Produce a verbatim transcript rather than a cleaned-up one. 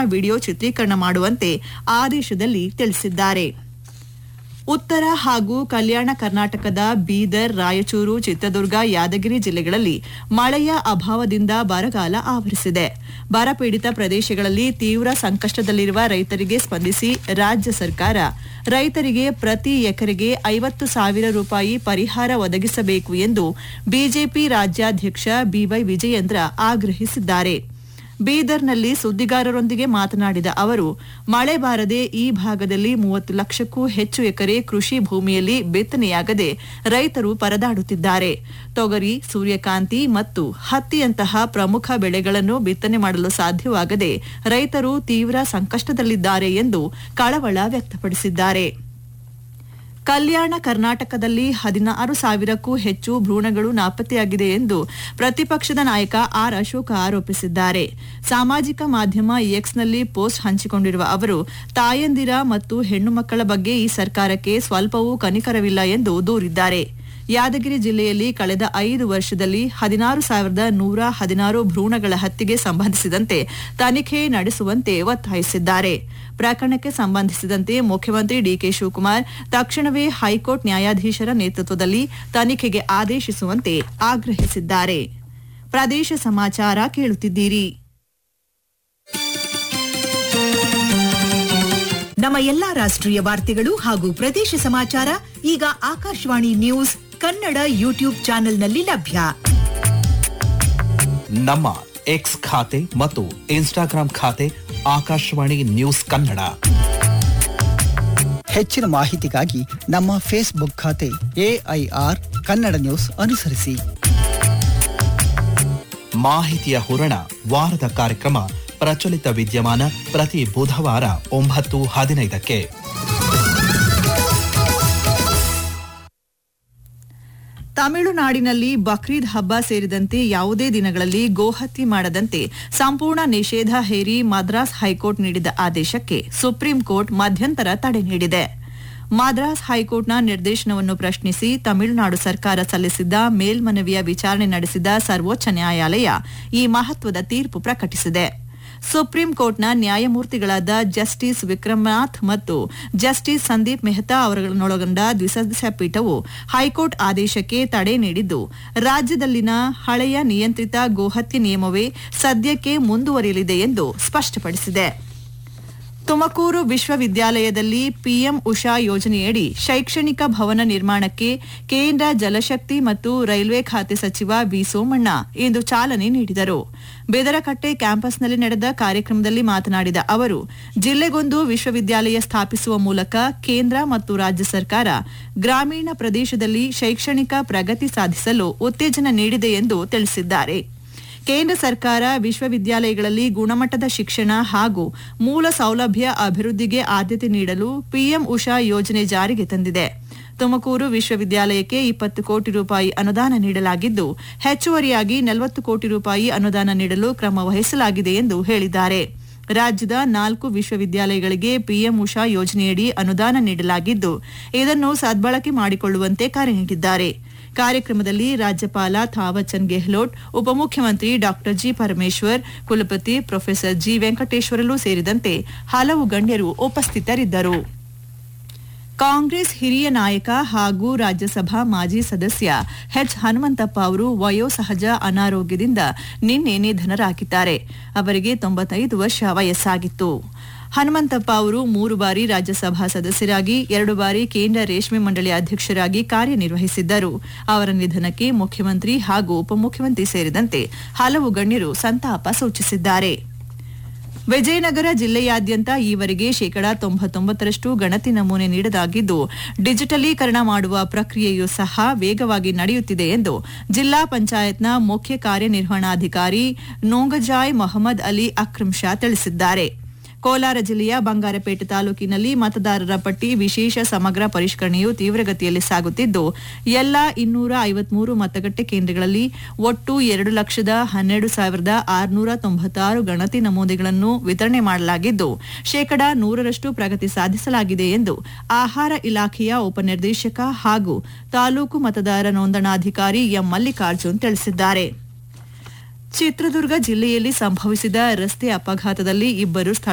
Video ಚಿತ್ರೀಕರಣ ಮಾಡುವಂತೆ ಆದೇಶದಲ್ಲಿ ತಿಳಿಸಿದ್ದಾರೆ. ಉತ್ತರ ಹಾಗೂ ಕಲ್ಯಾಣ ಕರ್ನಾಟಕದ ಬೀದರ್, ರಾಯಚೂರು, ಚಿತ್ರದುರ್ಗ, ಯಾದಗಿರಿ ಜಿಲ್ಲೆಗಳಲ್ಲಿ ಮಳೆಯ ಅಭಾವದಿಂದ ಬರಗಾಲ ಆವರಿಸಿದೆ. ಬರಪೀಡಿತ ಪ್ರದೇಶಗಳಲ್ಲಿ ತೀವ್ರ ಸಂಕಷ್ಟದಲ್ಲಿರುವ ರೈತರಿಗೆ ಸ್ಪಂದಿಸಿ ರಾಜ್ಯ ಸರ್ಕಾರ ರೈತರಿಗೆ ಪ್ರತಿ ಎಕರೆಗೆ ಐವತ್ತು ಸಾವಿರ ರೂಪಾಯಿ ಪರಿಹಾರ ಒದಗಿಸಬೇಕು ಎಂದು ಬಿಜೆಪಿ ರಾಜ್ಯಾಧ್ಯಕ್ಷ ಬಿವೈ ವಿಜಯೇಂದ್ರ ಆಗ್ರಹಿಸಿದ್ದಾರೆ. ಬೀದರ್ನಲ್ಲಿ ಸುದ್ದಿಗಾರರೊಂದಿಗೆ ಮಾತನಾಡಿದ ಅವರು, ಮಳೆ ಬಾರದೆ ಈ ಭಾಗದಲ್ಲಿ ಮೂವತ್ತು ಲಕ್ಷಕ್ಕೂ ಹೆಚ್ಚು ಎಕರೆ ಕೃಷಿ ಭೂಮಿಯಲ್ಲಿ ಬಿತ್ತನೆಯಾಗದೆ ರೈತರು ಪರದಾಡುತ್ತಿದ್ದಾರೆ. ತೊಗರಿ, ಸೂರ್ಯಕಾಂತಿ ಮತ್ತು ಹತ್ತಿಯಂತಹ ಪ್ರಮುಖ ಬೆಳೆಗಳನ್ನು ಬಿತ್ತನೆ ಮಾಡಲು ಸಾಧ್ಯವಾಗದೆ ರೈತರು ತೀವ್ರ ಸಂಕಷ್ಟದಲ್ಲಿದ್ದಾರೆ ಎಂದು ಕಳವಳ ವ್ಯಕ್ತಪಡಿಸಿದ್ದಾರೆ. ಕಲ್ಯಾಣ ಕರ್ನಾಟಕದಲ್ಲಿ ಹದಿನಾರು ಸಾವಿರಕ್ಕೂ ಹೆಚ್ಚು ಭ್ರೂಣಗಳು ನಾಪತ್ತೆಯಾಗಿದೆ ಎಂದು ಪ್ರತಿಪಕ್ಷದ ನಾಯಕ ಆರ್ ಅಶೋಕ ಆರೋಪಿಸಿದ್ದಾರೆ. ಸಾಮಾಜಿಕ ಮಾಧ್ಯಮ ಎಕ್ಸ್ನಲ್ಲಿ ಪೋಸ್ಟ್ ಹಂಚಿಕೊಂಡಿರುವ ಅವರು, ತಾಯಂದಿರ ಮತ್ತು ಹೆಣ್ಣು ಮಕ್ಕಳ ಬಗ್ಗೆ ಈ ಸರ್ಕಾರಕ್ಕೆ ಸ್ವಲ್ಪವೂ ಕನಿಕರವಿಲ್ಲ ಎಂದು ದೂರಿದ್ದಾರೆ. ಯಾದಗಿರಿ ಜಿಲ್ಲೆಯಲ್ಲಿ ಕಳೆದ ಐದು ವರ್ಷದಲ್ಲಿ ಹದಿನಾರು ಸಾವಿರದ ನೂರ ಹದಿನಾರು ಭ್ರೂಣಗಳ ಹತ್ಯೆಗೆ ಸಂಬಂಧಿಸಿದಂತೆ ತನಿಖೆ ನಡೆಸುವಂತೆ ಒತ್ತಾಯಿಸಿದ್ದಾರೆ. ಪ್ರಕರಣಕ್ಕೆ ಸಂಬಂಧಿಸಿದಂತೆ ಮುಖ್ಯಮಂತ್ರಿ ಡಿಕೆ ಶಿವಕುಮಾರ್ ತಕ್ಷಣವೇ ಹೈಕೋರ್ಟ್ ನ್ಯಾಯಾಧೀಶರ ನೇತೃತ್ವದಲ್ಲಿ ತನಿಖೆಗೆ ಆದೇಶಿಸುವಂತೆ ಆಗ್ರಹಿಸಿದ್ದಾರೆ. ಪ್ರದೇಶ ಸಮಾಚಾರ ಕೇಳುತ್ತಿದ್ದೀರಿ. ನಮ್ಮ ಎಲ್ಲಾ ರಾಷ್ಟ್ರೀಯ ವಾರ್ತೆಗಳು ಹಾಗೂ ಪ್ರದೇಶ ಸಮಾಚಾರ ಈಗ ಆಕಾಶವಾಣಿ ನ್ಯೂಸ್ ಕನ್ನಡ ಯೂಟ್ಯೂಬ್ ಚಾನೆಲ್ನಲ್ಲಿ ಲಭ್ಯ. ನಮ್ಮ ಎಕ್ಸ್ ಖಾತೆ ಮತ್ತು ಇನ್ಸ್ಟಾಗ್ರಾಂ ಖಾತೆ ಆಕಾಶವಾಣಿ ನ್ಯೂಸ್ ಕನ್ನಡ. ಹೆಚ್ಚಿನ ಮಾಹಿತಿಗಾಗಿ ನಮ್ಮ ಫೇಸ್ಬುಕ್ ಖಾತೆ ಎಐಆರ್ ಕನ್ನಡ ನ್ಯೂಸ್ ಅನುಸರಿಸಿ. ಮಾಹಿತಿಯ ಹೂರಣ ವಾರದ ಕಾರ್ಯಕ್ರಮ ಪ್ರಚಲಿತ ವಿದ್ಯಮಾನ ಪ್ರತಿ ಬುಧವಾರ ಒಂಬತ್ತು ಹದಿನೈದಕ್ಕೆ. ತಮಿಳುನಾಡಿನಲ್ಲಿ ಬಕ್ರೀದ್ ಹಬ್ಬ ಸೇರಿದಂತೆ ಯಾವುದೇ ದಿನಗಳಲ್ಲಿ ಗೋಹತ್ಯೆ ಮಾಡದಂತೆ ಸಂಪೂರ್ಣ ನಿಷೇಧ ಹೇರಿ ಮದ್ರಾಸ್ ಹೈಕೋರ್ಟ್ ನೀಡಿದ ಆದೇಶಕ್ಕೆ ಸುಪ್ರೀಂ ಕೋರ್ಟ್ ಮಧ್ಯಂತರ ತಡೆ ನೀಡಿದೆ. ಮದ್ರಾಸ್ ಹೈಕೋರ್ಟ್ನ ನಿರ್ದೇಶನವನ್ನು ಪ್ರಶ್ನಿಸಿ ತಮಿಳುನಾಡು ಸರ್ಕಾರ ಸಲ್ಲಿಸಿದ್ದ ಮೇಲ್ಮನವಿಯ ವಿಚಾರಣೆ ನಡೆಸಿದ ಸರ್ವೋಚ್ಚ ನ್ಯಾಯಾಲಯ ಈ ಮಹತ್ವದ ತೀರ್ಪು ಪ್ರಕಟಿಸಿದೆ. ಸುಪ್ರೀಂ ಕೋರ್ಟ್ನ ನ್ಯಾಯಮೂರ್ತಿಗಳಾದ ಜಸ್ಟಿಸ್ ವಿಕ್ರಮನಾಥ್ ಮತ್ತು ಜಸ್ಟಿಸ್ ಸಂದೀಪ್ ಮೆಹ್ತಾ ಅವರನ್ನೊಳಗೊಂಡ ದ್ವಿಸದಸ್ಯ ಪೀಠವು ಹೈಕೋರ್ಟ್ ಆದೇಶಕ್ಕೆ ತಡೆ ನೀಡಿದ್ದು, ರಾಜ್ಯದಲ್ಲಿನ ಹಳೆಯ ನಿಯಂತ್ರಿತ ಗೋಹತ್ಯೆ ನಿಯಮವೇ ಸದ್ಯಕ್ಕೆ ಮುಂದುವರಿಯಲಿದೆ ಎಂದು ಸ್ಪಷ್ಟಪಡಿಸಿದೆ. ತುಮಕೂರು ವಿಶ್ವವಿದ್ಯಾಲಯದಲ್ಲಿ ಪಿಎಂ ಉಷಾ ಯೋಜನೆಯಡಿ ಶೈಕ್ಷಣಿಕ ಭವನ ನಿರ್ಮಾಣಕ್ಕೆ ಕೇಂದ್ರ ಜಲಶಕ್ತಿ ಮತ್ತು ರೈಲ್ವೆ ಖಾತೆ ಸಚಿವ ವಿ ಸೋಮಣ್ಣ ಇಂದು ಚಾಲನೆ ನೀಡಿದರು. ಬೆದರಕಟ್ಟೆ ಕ್ಯಾಂಪಸ್ನಲ್ಲಿ ನಡೆದ ಕಾರ್ಯಕ್ರಮದಲ್ಲಿ ಮಾತನಾಡಿದ ಅವರು, ಜಿಲ್ಲೆಗೊಂದು ವಿಶ್ವವಿದ್ಯಾಲಯ ಸ್ಥಾಪಿಸುವ ಮೂಲಕ ಕೇಂದ್ರ ಮತ್ತು ರಾಜ್ಯ ಸರ್ಕಾರ ಗ್ರಾಮೀಣ ಪ್ರದೇಶದಲ್ಲಿ ಶೈಕ್ಷಣಿಕ ಪ್ರಗತಿ ಸಾಧಿಸಲು ಉತ್ತೇಜನ ನೀಡಿದೆ ಎಂದು ತಿಳಿಸಿದ್ದಾರೆ. ಕೇಂದ್ರ ಸರ್ಕಾರ ವಿಶ್ವವಿದ್ಯಾಲಯಗಳಲ್ಲಿ ಗುಣಮಟ್ಟದ ಶಿಕ್ಷಣ ಹಾಗೂ ಮೂಲ ಸೌಲಭ್ಯ ಅಭಿವೃದ್ಧಿಗೆ ಆದ್ಯತೆ ನೀಡಲು ಪಿಎಂ ಉಷಾ ಯೋಜನೆ ಜಾರಿಗೆ ತಂದಿದೆ. ತುಮಕೂರು ವಿಶ್ವವಿದ್ಯಾಲಯಕ್ಕೆ ಇಪ್ಪತ್ತು ಕೋಟಿ ರೂಪಾಯಿ ಅನುದಾನ ನೀಡಲಾಗಿದ್ದು, ಹೆಚ್ಚುವರಿಯಾಗಿ ನಲವತ್ತು ಕೋಟಿ ರೂಪಾಯಿ ಅನುದಾನ ನೀಡಲು ಕ್ರಮ ವಹಿಸಲಾಗಿದೆ ಎಂದು ಹೇಳಿದ್ದಾರೆ. ರಾಜ್ಯದ ನಾಲ್ಕು ವಿಶ್ವವಿದ್ಯಾಲಯಗಳಿಗೆ ಪಿಎಂ ಉಷಾ ಯೋಜನೆಯಡಿ ಅನುದಾನ ನೀಡಲಾಗಿದ್ದು, ಇದನ್ನು ಸದ್ಬಳಕೆ ಮಾಡಿಕೊಳ್ಳುವಂತೆ ಕರೆ ನೀಡಿದ್ದಾರೆ. ಕಾರ್ಯಕ್ರಮದಲ್ಲಿ ರಾಜ್ಯಪಾಲ ಥಾವರ್ಚಂದ್ ಗೆಹ್ಲೋಟ್, ಉಪಮುಖ್ಯಮಂತ್ರಿ ಡಾ ಜಿ ಪರಮೇಶ್ವರ್, ಕುಲಪತಿ ಪ್ರೊಫೆಸರ್ ಜಿ ವೆಂಕಟೇಶ್ವರಲು ಸೇರಿದಂತೆ ಹಲವು ಗಣ್ಯರು ಉಪಸ್ಥಿತರಿದ್ದರು. ಕಾಂಗ್ರೆಸ್ ಹಿರಿಯ ನಾಯಕ ಹಾಗೂ ರಾಜ್ಯಸಭಾ ಮಾಜಿ ಸದಸ್ಯ ಎಚ್ ಹನುಮಂತಪ್ಪ ಅವರು ವಯೋಸಹಜ ಅನಾರೋಗ್ಯದಿಂದ ನಿನ್ನೆ ನಿಧನರಾಗಿದ್ದಾರೆ. ಅವರಿಗೆ ತೊಂಬತ್ತೈದು ವರ್ಷ ವಯಸ್ಸಾಗಿತ್ತು. ಹನುಮಂತಪ್ಪ ಅವರು ಮೂರು ಬಾರಿ ರಾಜ್ಯಸಭಾ ಸದಸ್ಯರಾಗಿ, ಎರಡು ಬಾರಿ ಕೇಂದ್ರ ರೇಷ್ಮೆ ಮಂಡಳಿ ಅಧ್ಯಕ್ಷರಾಗಿ ಕಾರ್ಯನಿರ್ವಹಿಸಿದ್ದರು. ಅವರ ನಿಧನಕ್ಕೆ ಮುಖ್ಯಮಂತ್ರಿ ಹಾಗೂ ಉಪಮುಖ್ಯಮಂತ್ರಿ ಸೇರಿದಂತೆ ಹಲವು ಗಣ್ಯರು ಸಂತಾಪ ಸೂಚಿಸಿದ್ದಾರೆ. ವಿಜಯನಗರ ಜಿಲ್ಲೆಯಾದ್ಯಂತ ಈವರೆಗೆ ಶೇಕಡಾ ತೊಂಬತ್ತೊಂಬತ್ತರಷ್ಟು ಗಣತಿ ನಮೂನೆ ನೀಡಲಾಗಿದ್ದು, ಡಿಜಿಟಲೀಕರಣ ಮಾಡುವ ಪ್ರಕ್ರಿಯೆಯೂ ಸಹ ವೇಗವಾಗಿ ನಡೆಯುತ್ತಿದೆ ಎಂದು ಜಿಲ್ಲಾ ಪಂಚಾಯತ್ನ ಮುಖ್ಯ ಕಾರ್ಯನಿರ್ವಹಣಾಧಿಕಾರಿ ನೋಂಗಜಾಯ್ ಮೊಹಮ್ಮದ್ ಅಲಿ ಅಕ್ರಮ್ ಶಾ ತಿಳಿಸಿದ್ದಾರೆ. ಕೋಲಾರ ಜಿಲ್ಲೆಯ ಬಂಗಾರಪೇಟೆ ತಾಲೂಕಿನಲ್ಲಿ ಮತದಾರರ ಪಟ್ಟಿ ವಿಶೇಷ ಸಮಗ್ರ ಪರಿಷ್ಕರಣೆಯು ತೀವ್ರಗತಿಯಲ್ಲಿ ಸಾಗುತ್ತಿದ್ದು, ಎಲ್ಲಾ ಇನ್ನೂರ ಐವತ್ಮೂರು ಮತಗಟ್ಟೆ ಕೇಂದ್ರಗಳಲ್ಲಿ ಒಟ್ಟು ಎರಡು ಲಕ್ಷದ ಹನ್ನೆರಡು ಸಾವಿರದ ಆರುನೂರ ತೊಂಬತ್ತಾರು ಗಣತಿ ನಮೂನೆಗಳನ್ನು ವಿತರಣೆ ಮಾಡಲಾಗಿದ್ದು, ಶೇಕಡಾ ನೂರರಷ್ಟು ಪ್ರಗತಿ ಸಾಧಿಸಲಾಗಿದೆ ಎಂದು ಆಹಾರ ಇಲಾಖೆಯ ಉಪನಿರ್ದೇಶಕ ಹಾಗೂ ತಾಲೂಕು ಮತದಾರ ನೋಂದಣಾಧಿಕಾರಿ ಎಂ ಮಲ್ಲಿಕಾರ್ಜುನ್ ತಿಳಿಸಿದ್ದಾರೆ. ಚಿತ್ರದುರ್ಗ ಜಿಲ್ಲೆಯಲ್ಲಿ ಸಂಭವಿಸಿದ ರಸ್ತೆ ಅಪಘಾತದಲ್ಲಿ ಇಬ್ಬರು